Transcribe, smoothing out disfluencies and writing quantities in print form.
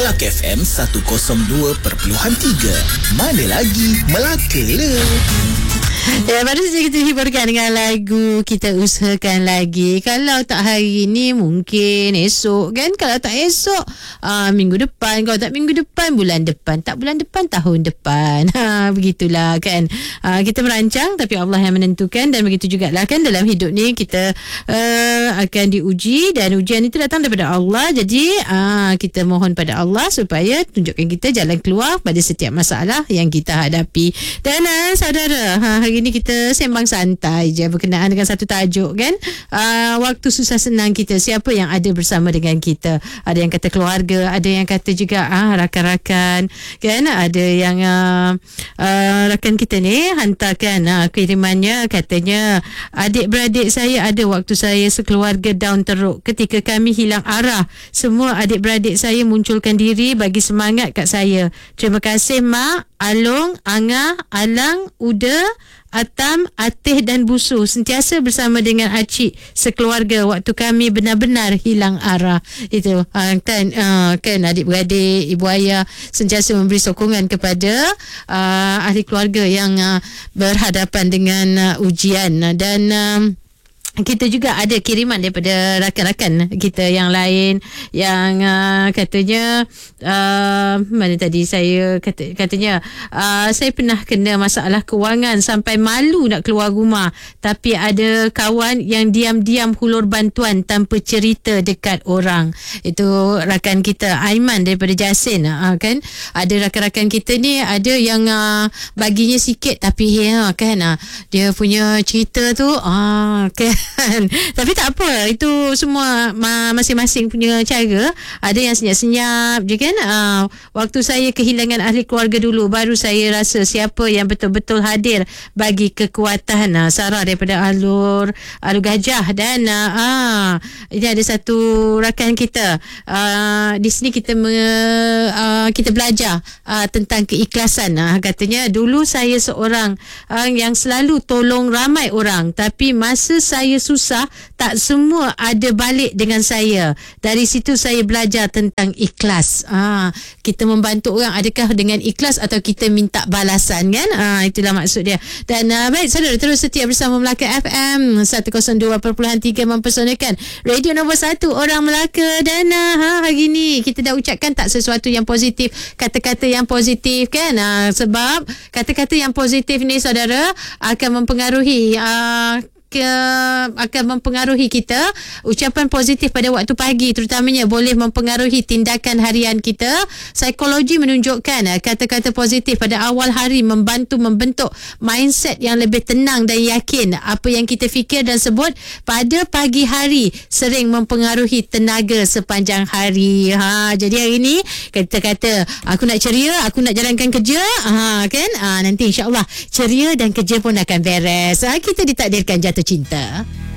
Melaka FM 102.3. Mana lagi Melaka le. Ya, baru saja kita hiburkan dengan lagu Kita Usahakan Lagi. Kalau tak hari ni, mungkin esok kan. Kalau tak esok, minggu depan. Kalau tak minggu depan, bulan depan. Tak bulan depan, tahun depan. Begitulah kan. Kita merancang, tapi Allah yang menentukan. Dan begitu jugalah kan, dalam hidup ni kita akan diuji. Dan ujian itu datang daripada Allah. Jadi kita mohon pada Allah supaya tunjukkan kita jalan keluar pada setiap masalah yang kita hadapi. Dan saudara, hari ni kita sembang santai je berkenaan dengan satu tajuk kan. Waktu susah senang kita, siapa yang ada bersama dengan kita? Ada yang kata keluarga, ada yang kata juga rakan-rakan kan. Ada yang rakan kita ni hantarkan kirimannya, katanya adik-beradik saya ada waktu saya sekeluarga down teruk ketika kami hilang arah. Semua adik-beradik saya munculkan diri bagi semangat kat saya. Terima kasih Mak, Along, Angah, Alang, Uda, Atam, Atih dan Busu sentiasa bersama dengan Acik sekeluarga waktu kami benar-benar hilang arah. Itu kan adik-beradik, ibu ayah sentiasa memberi sokongan kepada ahli keluarga yang berhadapan dengan ujian. Dan kita juga ada kiriman daripada rakan-rakan kita yang lain yang katanya mana tadi saya katanya saya pernah kena masalah kewangan sampai malu nak keluar rumah, tapi ada kawan yang diam-diam hulur bantuan tanpa cerita dekat orang. Itu rakan kita Aiman daripada Jasin kan. Ada rakan-rakan kita ni ada yang baginya sikit tapi kan dia punya cerita tu kan. Tapi tak apa, itu semua masing-masing punya cara. Ada yang senyap-senyap je kan. Waktu saya kehilangan ahli keluarga dulu, baru saya rasa siapa yang betul-betul hadir bagi kekuatan. Sarah daripada Alur Gajah. Dan ini ada satu rakan kita di sini kita belajar tentang keikhlasan. Katanya dulu saya seorang yang selalu tolong ramai orang, tapi masa saya susah, tak semua ada balik dengan saya. Dari situ saya belajar tentang ikhlas. Kita membantu orang, adakah dengan ikhlas atau kita minta balasan kan? Itulah maksud dia. Dan baik saudara, terus setia bersama Melaka FM 102.3 mempersonakan radio nombor 1 orang Melaka. Dan hari ni kita dah ucapkan tak sesuatu yang positif, kata-kata yang positif kan. Sebab kata-kata yang positif ni saudara akan mempengaruhi akan mempengaruhi kita. Ucapan positif pada waktu pagi terutamanya boleh mempengaruhi tindakan harian kita. Psikologi menunjukkan kata-kata positif pada awal hari membantu membentuk mindset yang lebih tenang dan yakin. Apa yang kita fikir dan sebut pada pagi hari sering mempengaruhi tenaga sepanjang hari. Jadi hari ni kita kata aku nak ceria, aku nak jalankan kerja kan. Nanti insya-Allah ceria dan kerja pun akan beres. Kita ditakdirkan jatuh cinta.